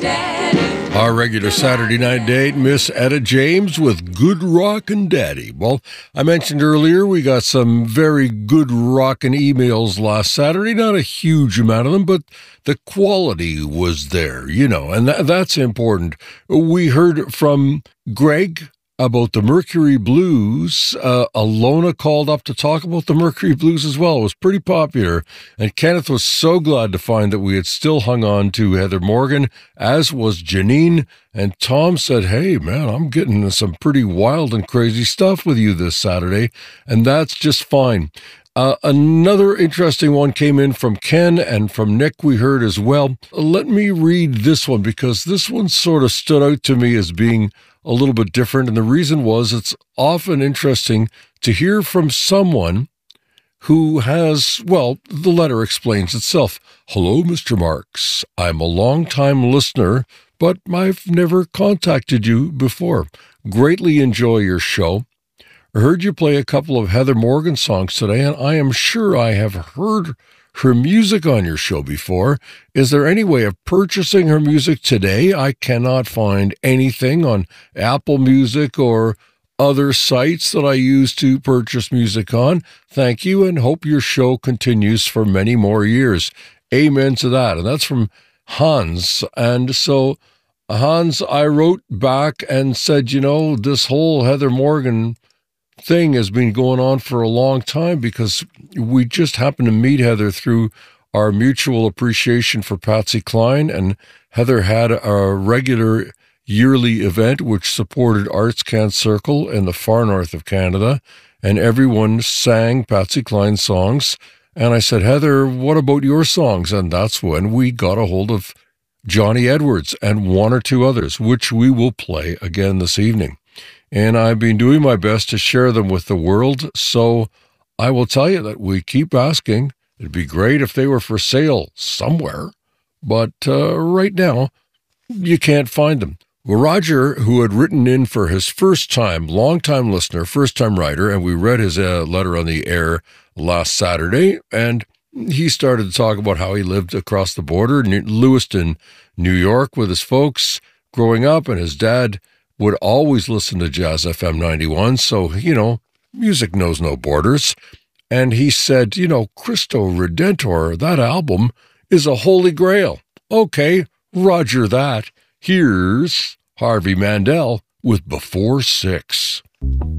Our regular Saturday night date, Miss Etta James with Good Rockin' Daddy. Well, I mentioned earlier we got some very good rockin' emails last Saturday. Not a huge amount of them, but the quality was there, and that's important. We heard from Greg about the Mercury Blues. Alona called up to talk about the Mercury Blues as well. It was pretty popular, and Kenneth was so glad to find that we had still hung on to Heather Morgan, as was Janine, and Tom said, hey, man, I'm getting some pretty wild and crazy stuff with you this Saturday, and that's just fine. Another interesting one came in from Ken and from Nick we heard as well. Let me read this one because this one sort of stood out to me as being a little bit different. And the reason was it's often interesting to hear from someone who has, well, the letter explains itself. Hello, Mr. Marks. I'm a long-time listener, but I've never contacted you before. Greatly enjoy your show. I heard you play a couple of Heather Morgan songs today, and I am sure I have heard her music on your show before. Is there any way of purchasing her music today? I cannot find anything on Apple Music or other sites that I use to purchase music on. Thank you, and hope your show continues for many more years. Amen to that. And that's from Hans. And so, Hans, I wrote back and said, this whole Heather Morgan thing has been going on for a long time because we just happened to meet Heather through our mutual appreciation for Patsy Cline, and Heather had a regular yearly event which supported Arts Can Circle in the far north of Canada, and everyone sang Patsy Cline songs. And I said, Heather, what about your songs? And that's when we got a hold of Johnny Edwards and one or two others, which we will play again this evening. And I've been doing my best to share them with the world, so I will tell you that we keep asking. It'd be great if they were for sale somewhere, but right now, you can't find them. Well, Roger, who had written in for his long-time listener, first-time writer, and we read his letter on the air last Saturday, and he started to talk about how he lived across the border in Lewiston, New York, with his folks growing up, and his dad would always listen to Jazz FM 91, so, music knows no borders. And he said, Cristo Redentor, that album is a holy grail. Okay, roger that. Here's Harvey Mandel with Before Six.